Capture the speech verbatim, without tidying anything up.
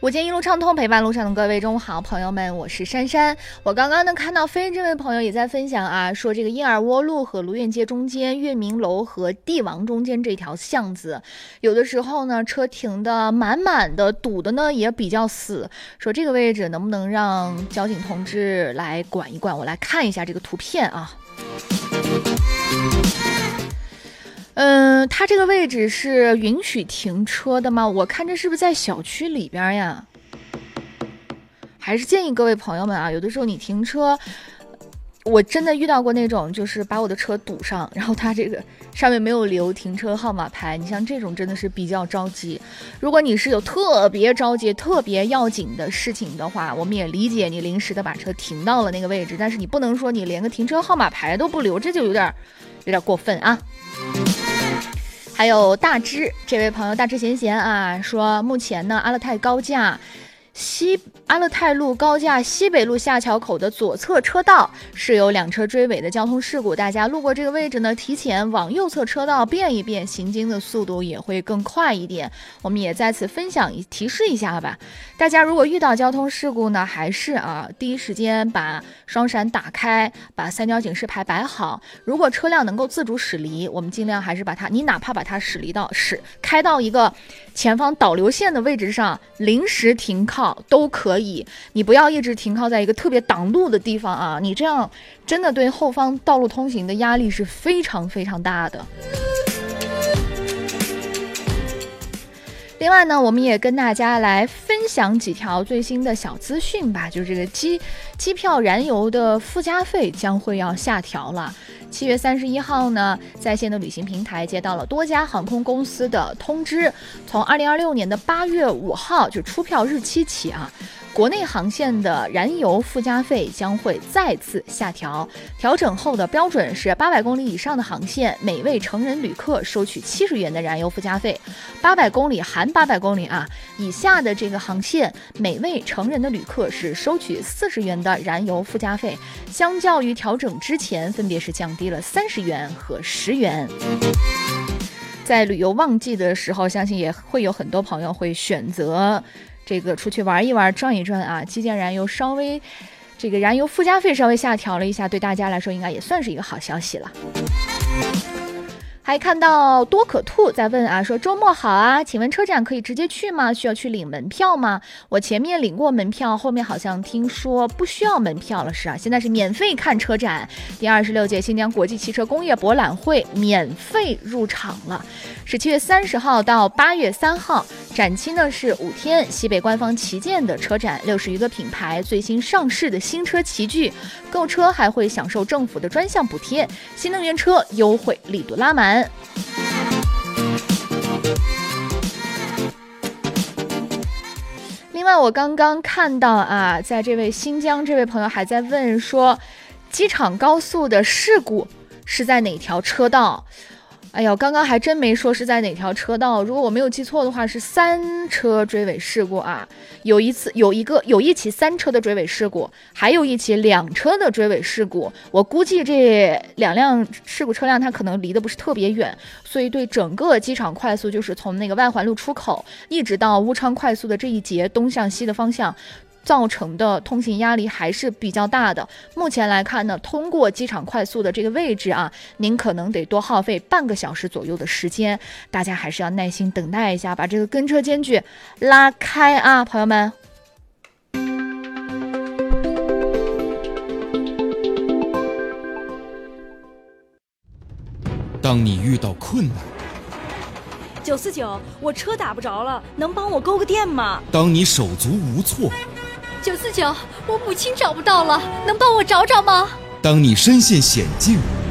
午间一路畅通，陪伴路上的各位中午好，朋友们，我是珊珊。我刚刚呢看到飞这位朋友也在分享啊，说这个燕尔窝路和卢苑街中间、月明楼和帝王中间这条巷子，有的时候呢车停的满满的，堵的呢也比较死。说这个位置能不能让交警同志来管一管？我来看一下这个图片啊。嗯，它这个位置是允许停车的吗？我看这是不是在小区里边呀？还是建议各位朋友们啊，有的时候你停车，我真的遇到过那种就是把我的车堵上，然后它这个上面没有留停车号码牌，你像这种真的是比较着急。如果你是有特别着急特别要紧的事情的话，我们也理解你临时的把车停到了那个位置，但是你不能说你连个停车号码牌都不留，这就有点有点过分啊。还有大芝这位朋友，大芝闲闲啊，说目前呢阿勒泰高架西阿勒泰路高架西北路下桥口的左侧车道是有两车追尾的交通事故，大家路过这个位置呢，提前往右侧车道变一变，行经的速度也会更快一点。我们也在此分享提示一下吧，大家如果遇到交通事故呢，还是啊第一时间把双闪打开，把三角警示牌摆好。如果车辆能够自主驶离，我们尽量还是把它，你哪怕把它驶离到驶开到一个前方导流线的位置上，临时停靠都可以，你不要一直停靠在一个特别挡路的地方啊，你这样真的对后方道路通行的压力是非常非常大的。另外呢，我们也跟大家来分享几条最新的小资讯吧，就是这个机机票燃油的附加费将会要下调了。七月三十一号呢，在线的旅行平台接到了多家航空公司的通知，从二零二六年的八月五号就出票日期起啊，国内航线的燃油附加费将会再次下调。调整后的标准是八百公里以上的航线，每位成人旅客收取七十元的燃油附加费；八百公里含八百公里啊以下的这个航线，每位成人的旅客是收取四十元的燃油附加费。相较于调整之前，分别是降低了三十元和十元。在旅游旺季的时候，相信也会有很多朋友会选择这个出去玩一玩转一转啊，基建燃油稍微这个燃油附加费稍微下调了一下，对大家来说应该也算是一个好消息了。还看到多可兔在问啊，说周末好啊，请问车展可以直接去吗？需要去领门票吗？我前面领过门票，后面好像听说不需要门票了，是啊，现在是免费看车展。第二十六届新疆国际汽车工业博览会免费入场了，是七月三十号到八月三号，展期呢是五天。西北官方旗舰的车展，六十余个品牌最新上市的新车齐聚，购车还会享受政府的专项补贴，新能源车优惠力度拉满。另外我刚刚看到啊，在这位新疆这位朋友还在问说，机场高速的事故是在哪条车道？哎呦，刚刚还真没说是在哪条车道，如果我没有记错的话是三车追尾事故啊，有一次有一个有一起三车的追尾事故，还有一起两车的追尾事故，我估计这两辆事故车辆它可能离得不是特别远，所以对整个机场快速，就是从那个外环路出口一直到乌昌快速的这一节东向西的方向造成的通行压力还是比较大的。目前来看呢，通过机场快速的这个位置啊，您可能得多耗费半个小时左右的时间，大家还是要耐心等待一下，把这个跟车间距拉开啊，朋友们。 当你遇到困难， 九四九，我车打不着了，能帮我勾个电吗？ 当你手足无措， 九四九，我母亲找不到了，能帮我找找吗？ 当你身陷险境，